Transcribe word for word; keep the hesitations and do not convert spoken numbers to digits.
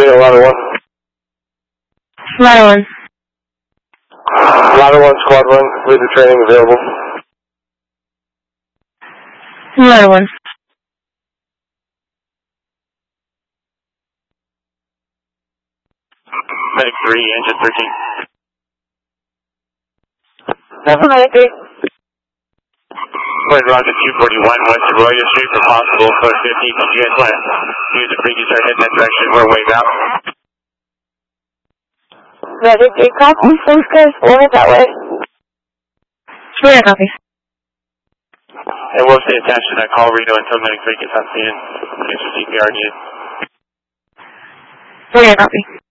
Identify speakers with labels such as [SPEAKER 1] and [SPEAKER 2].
[SPEAKER 1] Reno, Ladder one.
[SPEAKER 2] Ladder one.
[SPEAKER 1] Ladder one, Squad one, laser training available.
[SPEAKER 2] Ladder one.
[SPEAKER 1] Medic three, engine thirteen.
[SPEAKER 2] Level Medic three.
[SPEAKER 1] Flight Roger two forty-one, West Arroyo Street for possible code fifteen. Did you guys want to use the freaky start heading that direction? We're way out.
[SPEAKER 2] Medic three, copy. Sounds good. We'll head that way. Yeah, copy.
[SPEAKER 1] And we'll stay attached to that call, Reno, until Medic three gets on scene. Thanks for C P R needed.
[SPEAKER 2] Yeah, copy.